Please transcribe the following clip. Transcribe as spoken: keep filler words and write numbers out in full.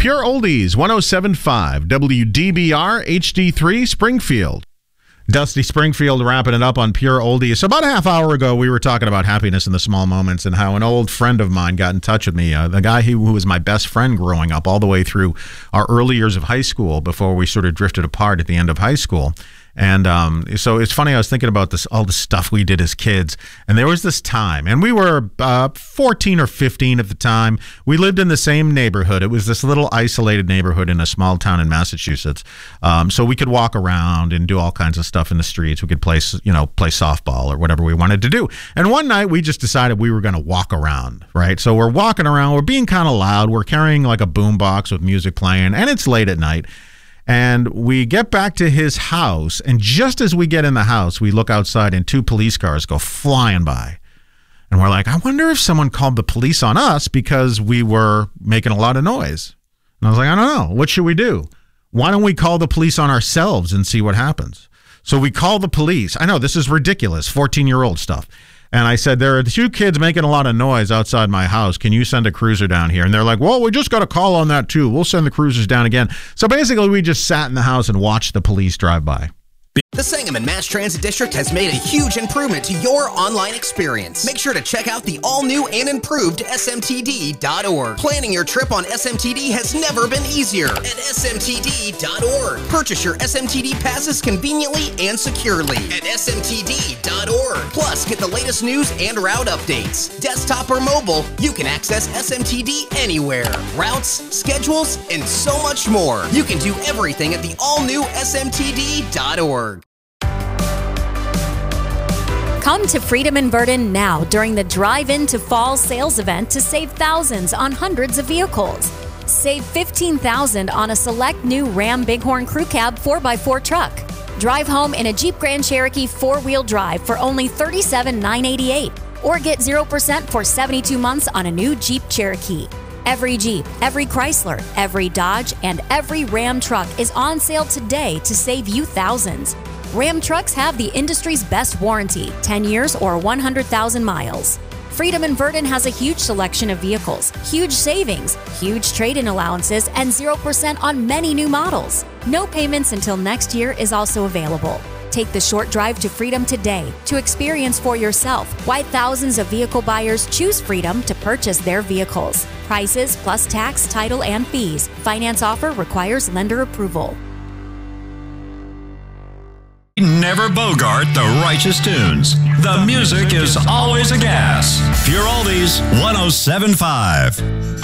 Pure Oldies, one oh seven point five, W D B R H D three, Springfield. Dusty Springfield wrapping it up on Pure Oldies. So about a half hour ago, we were talking about happiness in the small moments and how an old friend of mine got in touch with me, uh, the guy who, who was my best friend growing up all the way through our early years of high school before we sort of drifted apart at the end of high school. And um, so it's funny, I was thinking about this, all the stuff we did as kids. And there was this time, and we were uh, fourteen or fifteen at the time. We lived in the same neighborhood. It was this little isolated neighborhood in a small town in Massachusetts. Um, so we could walk around and do all kinds of stuff in the streets. We could play, you know, play softball or whatever we wanted to do. And one night we just decided we were going to walk around, right? So we're walking around. We're being kind of loud. We're carrying like a boombox with music playing, and it's late at night. And we get back to his house, and just as we get in the house, we look outside, and two police cars go flying by. And we're like, I wonder if someone called the police on us because we were making a lot of noise. And I was like, I don't know. What should we do? Why don't we call the police on ourselves and see what happens? So we call the police. I know, this is ridiculous, fourteen-year-old stuff. And I said, there are two kids making a lot of noise outside my house. Can you send a cruiser down here? And they're like, well, we just got a call on that, too. We'll send the cruisers down again. So basically, we just sat in the house and watched the police drive by. The Sangamon Mass Transit District has made a huge improvement to your online experience. Make sure to check out the all-new and improved S M T D dot org. Planning your trip on S M T D has never been easier at S M T D dot org. Purchase your S M T D passes conveniently and securely at S M T D dot org. Plus, get the latest news and route updates. Desktop or mobile, you can access S M T D anywhere. Routes, schedules, and so much more. You can do everything at the all-new S M T D dot org. Come to Freedom in Verdon now during the Drive Into Fall sales event to save thousands on hundreds of vehicles. Save fifteen thousand dollars on a select new Ram Bighorn Crew Cab four by four truck. Drive home in a Jeep Grand Cherokee four-wheel drive for only thirty-seven thousand nine hundred eighty-eight dollars or get zero percent for seventy-two months on a new Jeep Cherokee. Every Jeep, every Chrysler, every Dodge, and every Ram truck is on sale today to save you thousands. Ram trucks have the industry's best warranty, ten years or one hundred thousand miles. Freedom in Verdon has a huge selection of vehicles, huge savings, huge trade-in allowances, and zero percent on many new models. No payments until next year is also available. Take the short drive to Freedom today to experience for yourself why thousands of vehicle buyers choose Freedom to purchase their vehicles. Prices plus tax, title, and fees. Finance offer requires lender approval. Never bogart the righteous tunes. The music is always a gas. Pure Oldies, one oh seven point five.